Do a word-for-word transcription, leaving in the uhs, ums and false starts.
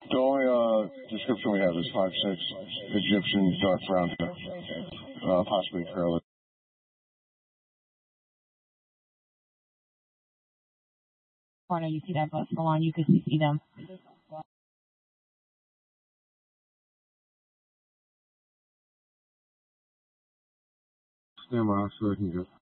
The only uh, description we have is five six, Egyptian, dark brown hair, uh, possibly curly. Corner, you see that bus go on, you can see them. Stand by, so I can get.